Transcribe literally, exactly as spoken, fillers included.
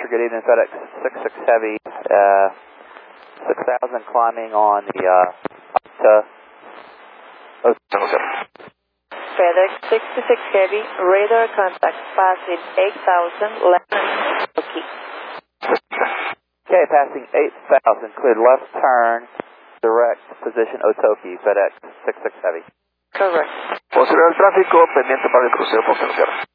Roger, good evening, FedEx six six Heavy, uh, six thousand climbing on the, uh, Octa. Oh, FedEx sixty-six Heavy, radar contact, passing eight thousand, left, okay. Okay, passing eight thousand, cleared left turn, direct position Otoki, FedEx six six Heavy. Correct. Posterior al tráfico, pendiente para el crucero por celular.